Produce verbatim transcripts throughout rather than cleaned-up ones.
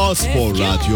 A-Spor Radyo.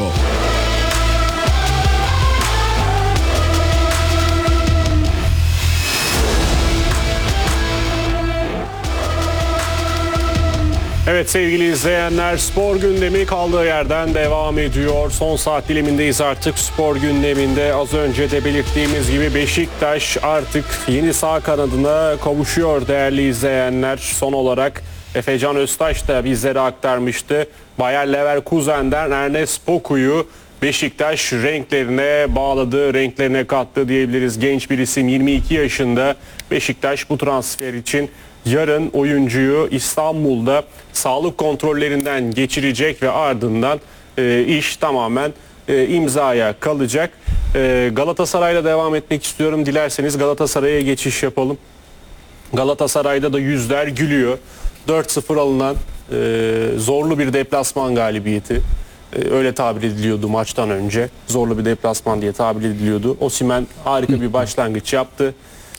Evet sevgili izleyenler, spor gündemi kaldığı yerden devam ediyor. Son saat dilimindeyiz artık spor gündeminde. Az önce de belirttiğimiz gibi Beşiktaş artık yeni sağ kanadına kavuşuyor değerli izleyenler. Son olarak Efecan Öztaş da bizlere aktarmıştı. Bayer Leverkusen'den Ernest Poku'yu Beşiktaş renklerine bağladı, renklerine kattı diyebiliriz. Genç bir isim, yirmi iki yaşında. Beşiktaş bu transfer için yarın oyuncuyu İstanbul'da sağlık kontrollerinden geçirecek ve ardından e, iş tamamen e, imzaya kalacak. E, Galatasaray'la devam etmek istiyorum. Dilerseniz Galatasaray'a geçiş yapalım. Galatasaray'da da yüzler gülüyor. dört sıfır alınan e, zorlu bir deplasman galibiyeti. E, öyle tabir ediliyordu maçtan önce. Zorlu bir deplasman diye tabir ediliyordu. Osimhen harika bir başlangıç yaptı.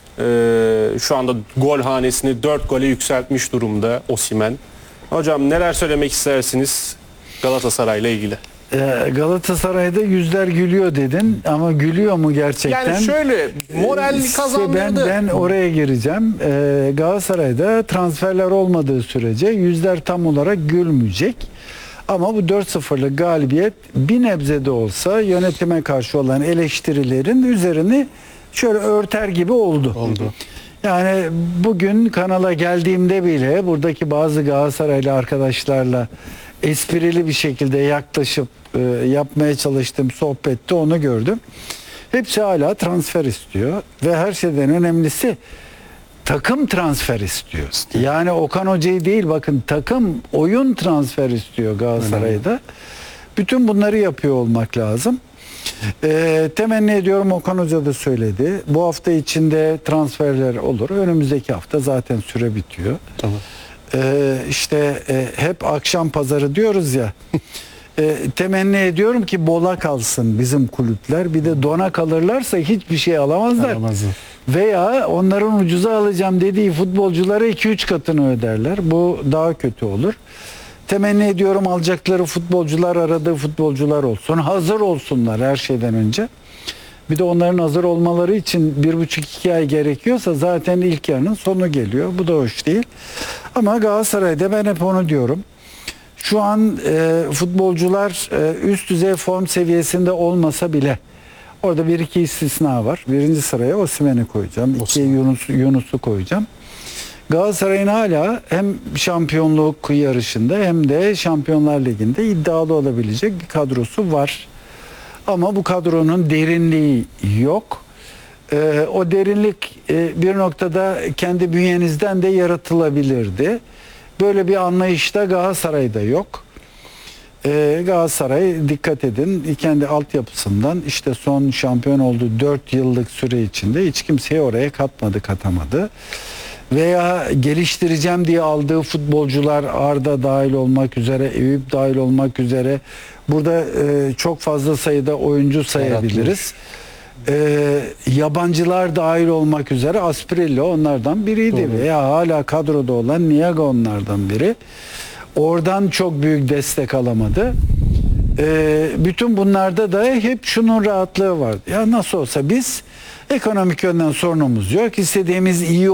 Ee, şu anda gol hanesini dört gole yükseltmiş durumda Osimhen. Hocam neler söylemek istersiniz Galatasaray'la ilgili? Ee, Galatasaray'da yüzler gülüyor dedin ama gülüyor mu gerçekten? Yani şöyle moral Ee, kazandırdı. Ben, ben oraya gireceğim. Ee, Galatasaray'da transferler olmadığı sürece yüzler tam olarak gülmeyecek. Ama bu dört sıfırlık galibiyet bir nebze de olsa yönetime karşı olan eleştirilerin üzerini şöyle örter gibi oldu. Oldu. Yani bugün kanala geldiğimde bile buradaki bazı Galatasaraylı arkadaşlarla esprili bir şekilde yaklaşıp e, yapmaya çalıştığım sohbette onu gördüm. Hepsi hala transfer istiyor ve her şeyden önemlisi takım transfer istiyor. Yani Okan Hoca'yı değil, bakın takım oyun transfer istiyor Galatasaray'da. Önemli. Bütün bunları yapıyor olmak lazım. E, temenni ediyorum, Okan Hoca da söyledi. Bu hafta içinde transferler olur. Önümüzdeki hafta zaten süre bitiyor. Tamam. E, işte e, hep akşam pazarı diyoruz ya. e, temenni ediyorum ki bola kalsın bizim kulüpler. Bir de dona kalırlarsa hiçbir şey alamazlar. Alamazlar. Veya onların ucuza alacağım dediği futbolculara iki üç katını öderler. Bu daha kötü olur. Temenni ediyorum alacakları futbolcular aradığı futbolcular olsun. Hazır olsunlar her şeyden önce. Bir de onların hazır olmaları için bir buçuk iki ay gerekiyorsa zaten ilk yarının sonu geliyor. Bu da hoş değil. Ama Galatasaray'da ben hep onu diyorum. Şu an e, futbolcular e, üst düzey form seviyesinde olmasa bile orada bir iki istisna var. Birinci sıraya Osimhen'i koyacağım. İkiye Yunus, Yunus'u koyacağım. Galatasaray'ın hala hem şampiyonluk yarışında hem de Şampiyonlar Ligi'nde iddialı olabilecek bir kadrosu var. Ama bu kadronun derinliği yok. Ee, o derinlik e, bir noktada kendi bünyenizden de yaratılabilirdi. Böyle bir anlayışta Galatasaray'da yok. Ee, Galatasaray dikkat edin kendi altyapısından işte son şampiyon olduğu dört yıllık süre içinde hiç kimseyi oraya katmadı, katamadı. Veya geliştireceğim diye aldığı futbolcular Arda dahil olmak üzere, Eyüp dahil olmak üzere burada e, çok fazla sayıda oyuncu sayabiliriz. E, yabancılar dahil olmak üzere Asprillo onlardan biriydi. Doğru. Veya hala kadroda olan Niaga onlardan biri. Oradan çok büyük destek alamadı. E, bütün bunlarda da hep şunun rahatlığı vardı. Ya nasıl olsa biz ekonomik yönden sorunumuz yok. İstediğimiz iyi